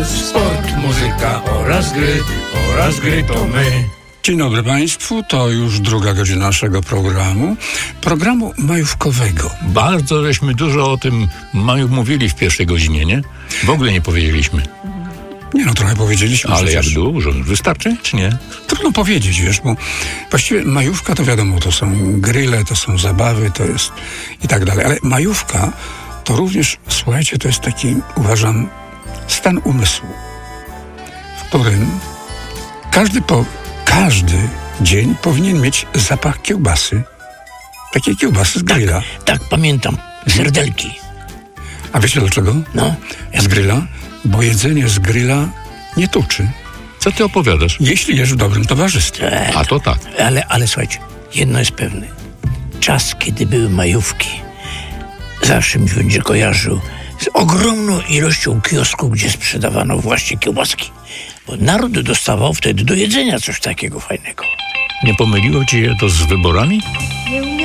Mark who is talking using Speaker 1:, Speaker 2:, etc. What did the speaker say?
Speaker 1: sport, muzyka oraz gry to my.
Speaker 2: Dzień dobry Państwu, to już druga godzina naszego programu majówkowego.
Speaker 3: Bardzo żeśmy dużo o tym mówili w pierwszej godzinie, nie? W ogóle nie powiedzieliśmy.
Speaker 2: Nie no, trochę powiedzieliśmy.
Speaker 3: Ale
Speaker 2: przecież.
Speaker 3: jak dużo? Wystarczy, czy nie?
Speaker 2: Trudno powiedzieć, wiesz, bo właściwie majówka to wiadomo, to są gryle, to są zabawy, to jest i tak dalej. Ale majówka to również, słuchajcie, to jest taki, uważam, stan umysłu, w którym każdy dzień powinien mieć zapach kiełbasy. Takiej kiełbasy z grilla.
Speaker 4: Tak, pamiętam. Serdelki.
Speaker 2: A wiecie dlaczego?
Speaker 4: No.
Speaker 2: Z grilla? Bo jedzenie z grilla nie tuczy.
Speaker 3: Co ty opowiadasz?
Speaker 2: Jeśli jesz w dobrym towarzystwie.
Speaker 3: A to tak.
Speaker 4: Ale słuchajcie, jedno jest pewne. Czas, kiedy były majówki, zawsze mi będzie kojarzył z ogromną ilością kiosków, gdzie sprzedawano właśnie kiełbaski. Bo naród dostawał wtedy do jedzenia coś takiego fajnego.
Speaker 3: Nie pomyliło ci się to z wyborami?